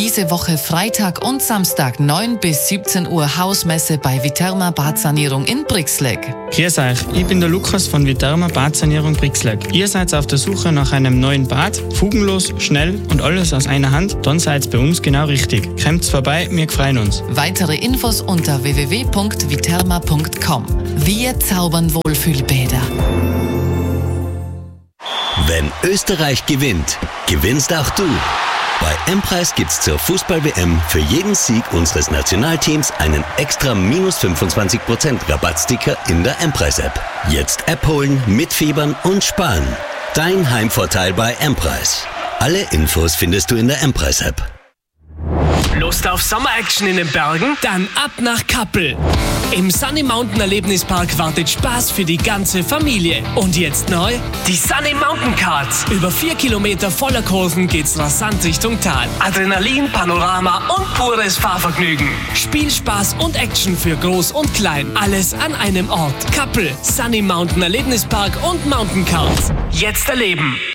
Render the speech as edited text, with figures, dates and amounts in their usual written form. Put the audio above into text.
diese Woche Freitag und Samstag 9 bis 17 Uhr Hausmesse bei Viterma Badsanierung in Brixlegg. Grüß euch, ich bin der Lukas von Viterma Badsanierung Brixlegg. Ihr seid auf der Suche nach einem neuen Bad, fugenlos, schnell und alles aus einer Hand? Dann seid bei uns genau richtig. Kommt's vorbei, wir freuen uns. Weitere Infos unter www.viterma.com. Wir zaubern Wohlfühlbäder. Wenn Österreich gewinnt, gewinnst auch du. Bei M-Preis gibt's zur Fußball-WM für jeden Sieg unseres Nationalteams einen extra minus 25% Rabattsticker in der M-Preis-App. Jetzt App holen, mitfiebern und sparen. Dein Heimvorteil bei M-Preis. Alle Infos findest du in der M-Preis-App. Lust auf Sommer-Action in den Bergen? Dann ab nach Kappel. Im Sunny Mountain Erlebnispark wartet Spaß für die ganze Familie. Und jetzt neu? Die Sunny Mountain Cards. Über 4 Kilometer voller Kurven geht's rasant Richtung Tal. Adrenalin, Panorama und pures Fahrvergnügen. Spielspaß und Action für Groß und Klein. Alles an einem Ort. Kappel, Sunny Mountain Erlebnispark und Mountain Cards. Jetzt erleben.